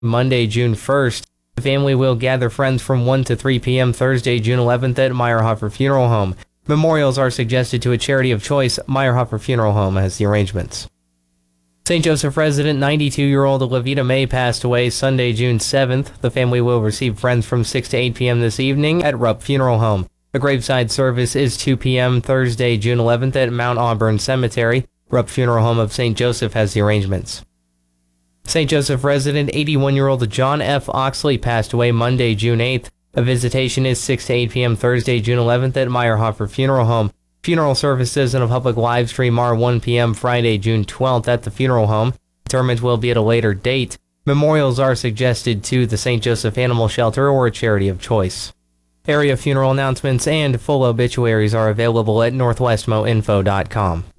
Monday, June 1st. The family will gather friends from 1 to 3 p.m. Thursday, June 11th at Meyerhofer Funeral Home. Memorials are suggested to a charity of choice. Meyerhofer Funeral Home has the arrangements. St. Joseph resident 92-year-old Levita May passed away Sunday, June 7th. The family will receive friends from 6 to 8 p.m. this evening at Rupp Funeral Home. The graveside service is 2 p.m. Thursday, June 11th at Mount Auburn Cemetery. Rupp Funeral Home of St. Joseph has the arrangements. St. Joseph resident 81-year-old John F. Oxley passed away Monday, June 8th. A visitation is 6 to 8 p.m. Thursday, June 11th at Meyerhofer Funeral Home. Funeral services and a public live stream are 1 p.m. Friday, June 12th at the funeral home. Interment will be at a later date. Memorials are suggested to the St. Joseph Animal Shelter or a charity of choice. Area funeral announcements and full obituaries are available at northwestmoinfo.com.